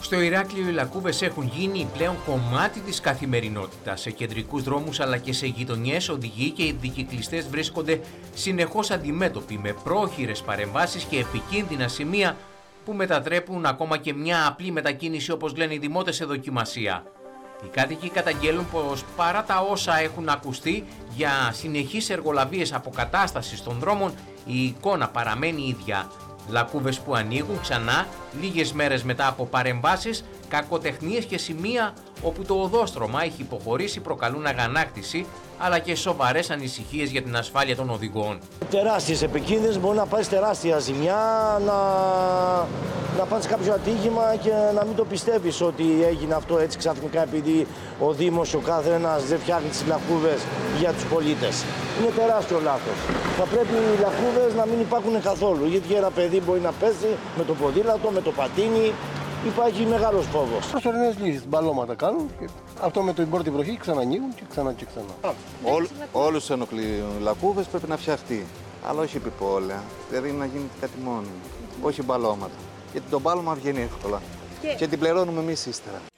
Στο Ηράκλειο οι λακκούβες έχουν γίνει πλέον κομμάτι της καθημερινότητας. Σε κεντρικούς δρόμους αλλά και σε γειτονιές, οδηγοί και οι δικυκλιστές βρίσκονται συνεχώς αντιμέτωποι με πρόχειρες παρεμβάσεις και επικίνδυνα σημεία που μετατρέπουν ακόμα και μια απλή μετακίνηση, όπως λένε οι δημότες, σε δοκιμασία. Οι κάτοικοι καταγγέλουν πως παρά τα όσα έχουν ακουστεί για συνεχείς εργολαβίες αποκατάστασης των δρόμων, η εικόνα παραμένει ίδια. Λακκούβες που ανοίγουν ξανά λίγες μέρες μετά από παρεμβάσεις, κακοτεχνίες και σημεία όπου το οδόστρωμα έχει υποχωρήσει προκαλούν αγανάκτηση αλλά και σοβαρές ανησυχίες για την ασφάλεια των οδηγών. Τεράστιες επικίνδυνες, μπορεί να πάρεις τεράστια ζημιά, να πας κάποιο ατύχημα και να μην το πιστεύεις ότι έγινε αυτό έτσι ξαφνικά επειδή ο Δήμος, ο κάθε ένας δεν φτιάχνει τις λακκούβες για τους πολίτες. Είναι τεράστιο λάθος. Θα πρέπει οι λακκούβες να μην υπάρχουν καθόλου, γιατί ένα παιδί μπορεί να πέσει με το ποδήλατο, με το πατίνι. Υπάρχει μεγάλος φόβος. Προσωρινές λύσεις, μπαλώματα κάνουν και αυτό με την πρώτη βροχή ξανανοίγουν και ξανά και ξανά. Όλους τους ενοχλείων λακκούβες πρέπει να φτιαχτεί, αλλά όχι επιπόλαια, δηλαδή να γίνεται κάτι μόνο, όχι μπαλώματα. Γιατί το μπάλωμα βγαίνει εύκολα και την πληρώνουμε εμείς ύστερα.